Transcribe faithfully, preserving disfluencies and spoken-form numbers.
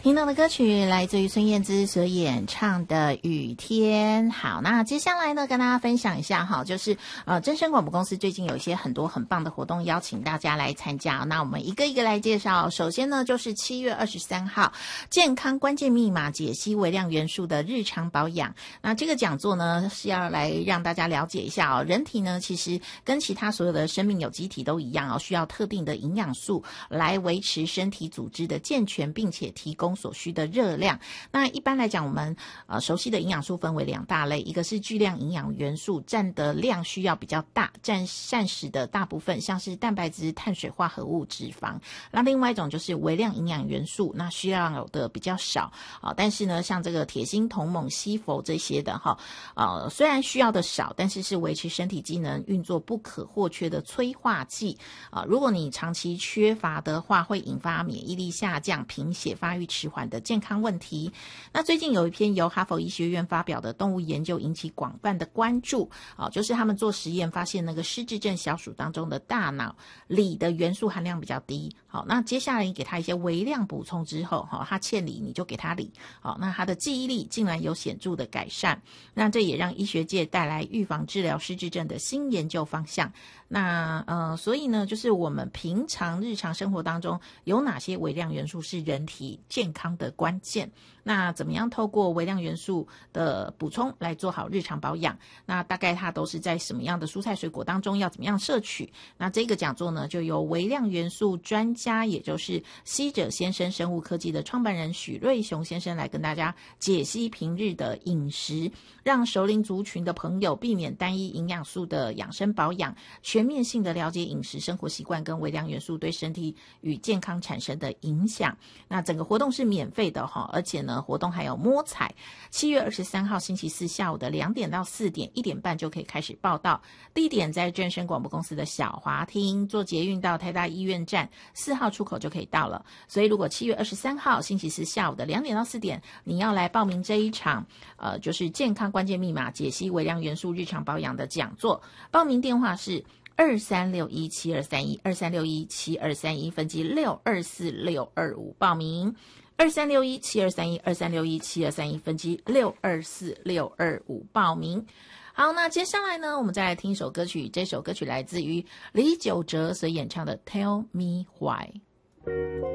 听到的歌曲来自于孙燕姿所演唱的《雨天》。好，那接下来呢，跟大家分享一下哈，就是呃，真声广播公司最近有一些很多很棒的活动，邀请大家来参加。那我们一个一个来介绍。首先呢，就是七月二十三号，健康关键密码解析微量元素的日常保养。那这个讲座呢，是要来让大家了解一下哦，人体呢其实跟其他所有的生命有机体都一样哦，需要特定的营养素来维持身体组织的健全，并且提供所需的热量。那一般来讲，我们呃熟悉的营养素分为两大类，一个是巨量营养元素，占的量需要比较大，占膳食的大部分，像是蛋白质、碳水化合物、脂肪。那另外一种就是微量营养元素，那需要的比较少啊，但是呢，像这个铁、锌、铜、锰、硒、铋这些的哈，呃，虽然需要的少，但是是维持身体机能运作不可或缺的催化剂啊。如果你长期缺乏的话，会引发免疫力下降、贫血、发育迟缓的健康问题。那最近有一篇由哈佛医学院发表的动物研究引起广泛的关注啊，就是他们做实验发现那个失智症小鼠当中的大脑锂的元素含量比较低。好，那接下来你给它一些微量补充之后，好，它欠锂你就给它锂，好，那它的记忆力竟然有显著的改善。那这也让医学界带来预防治疗失智症的新研究方向。那呃，所以呢，就是我们平常日常生活当中有哪些微量元素是人体健康的关键？那怎么样透过微量元素的补充来做好日常保养？那大概它都是在什么样的蔬菜水果当中要怎么样摄取？那这个讲座呢，就由微量元素专家，也就是希者先生生物科技的创办人许瑞雄先生来跟大家解析平日的饮食，让熟龄族群的朋友避免单一营养素的养生保养，全面性的了解饮食生活习惯跟微量元素对身体与健康产生的影响。那整个活动是免费的哈，而且呢活动还有摸彩。七月二十三号星期四下午的两点到四点，一点半就可以开始报到。地点在正声广播公司的小华厅，坐捷运到台大医院站四号出口就可以到了。所以如果七月二十三号星期四下午的两点到四点，你要来报名这一场呃，就是健康关键密码解析微量元素日常保养的讲座，报名电话是二三六一七二三一二三六一七二三一分机六二四六二五报名。二三六一七二三一二三六一七二三一分机六二四六二五报名。好，那接下来呢，我们再来听一首歌曲，这首歌曲来自于李玖哲所演唱的 Tell Me Why。